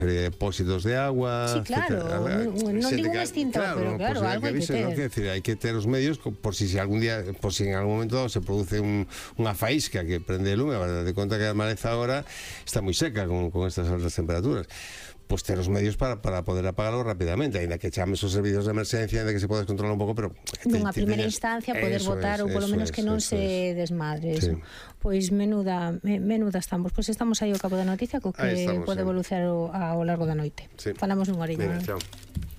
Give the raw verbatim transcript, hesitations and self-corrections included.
depósitos de agua. Sí, claro, non digo un extintor, claro, pero claro, algo hai que ter. ¿no? Decir, hai que ter os medios por si, si algún día, por si en algún momento se produce un, unha faísca que prende lume, de conta que a maleza agora está moi seca con, con estas altas temperaturas. Pues ter os medios para, para poder apagarlo rapidamente, ainda que chames os servicios de emerxencia, ainda que se podes controlar un pouco, pero nunha primeira instancia poder botar ou polo menos que non se desmadre eso. Pois menuda menuda estamos, pois estamos aí ao cabo da noticia co que pode evolucionar ao largo da noite. Falamos unha oriña. Chao.